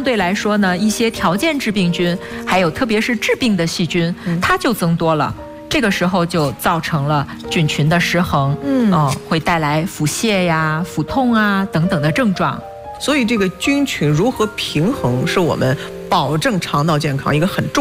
对来说呢，一些条件致病菌，还有特别是致病的细菌，它就增多了。这个时候就造成了菌群的失衡，会带来腹泻呀、腹痛啊等等的症状。 所以这个菌群如何平衡，是我们保证肠道健康一个很重要的